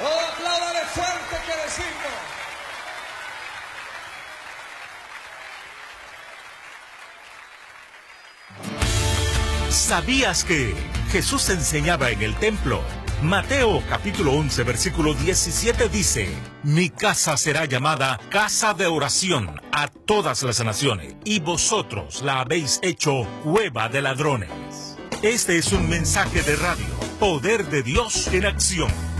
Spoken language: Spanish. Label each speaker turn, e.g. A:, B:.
A: Oh, apláudale fuerte que decimos.
B: ¿Sabías que Jesús enseñaba en el templo? Mateo capítulo 11 versículo 17 dice: Mi casa será llamada casa de oración a todas las naciones, y vosotros la habéis hecho cueva de ladrones. Este es un mensaje de radio, Poder de Dios en acción.